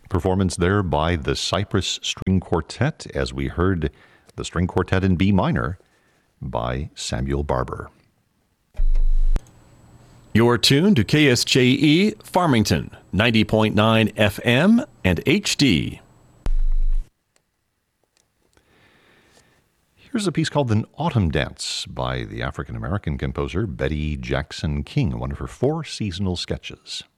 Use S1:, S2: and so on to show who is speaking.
S1: Performance there by the Cypress String Quartet, as we heard the String Quartet in B minor by Samuel Barber.
S2: You're tuned to KSJE Farmington, 90.9 FM and HD.
S1: Here's a piece called An Autumn Dance by the African-American composer Betty Jackson King, one of her 4 seasonal sketches.